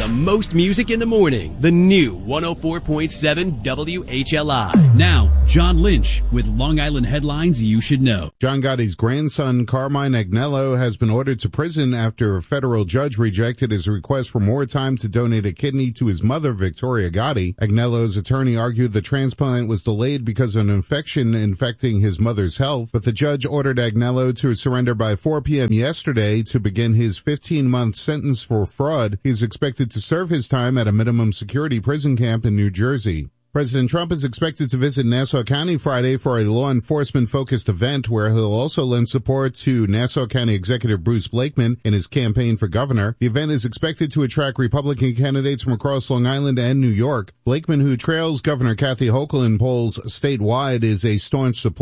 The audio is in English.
the most music in the morning. The new 104.7 WHLI. Now, John Lynch with Long Island headlines you should know. John Gotti's grandson, Carmine Agnello, has been ordered to prison after a federal judge rejected his request for more time to donate a kidney to his mother, Victoria Gotti. Agnello's attorney argued the transplant was delayed because of an infection infecting his mother's health, but the judge ordered Agnello to surrender by 4 p.m. yesterday to begin his 15-month sentence for fraud. He is expected to serve his time at a minimum security prison camp in New Jersey. President Trump is expected to visit Nassau County Friday for a law enforcement-focused event where he'll also lend support to Nassau County Executive Bruce Blakeman in his campaign for governor. The event is expected to attract Republican candidates from across Long Island and New York. Blakeman, who trails Governor Kathy Hochul in polls statewide, is a staunch supporter